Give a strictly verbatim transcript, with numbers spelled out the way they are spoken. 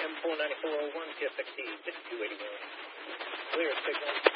M four nine four oh one, T S X T six two eight one. Clear signal.